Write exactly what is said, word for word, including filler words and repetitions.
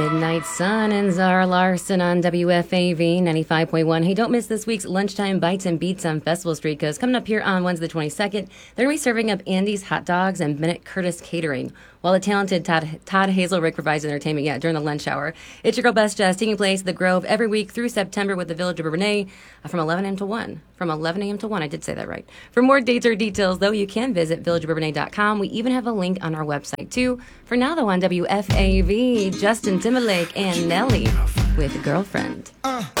Midnight Sun and Zara Larson on W F A V ninety-five point one. Hey, don't miss this week's Lunchtime Bites and Beats on Festival Street, because coming up here on Wednesday the twenty-second, they're going to be serving up Andy's Hot Dogs and Bennett Curtis Catering, while the talented Todd, Todd Hazelrick provides entertainment yeah, during the lunch hour. It's your girl Best Jazz taking place at the Grove every week through September with the Village of Bourbonnais uh, from eleven a.m. to one. From eleven a.m. to one, I did say that right. For more dates or details, though, you can visit village of bourbonnais dot com. We even have a link on our website, too. For now, though, on W F A V, Justin Timberlake and Nelly with Girlfriend. Uh.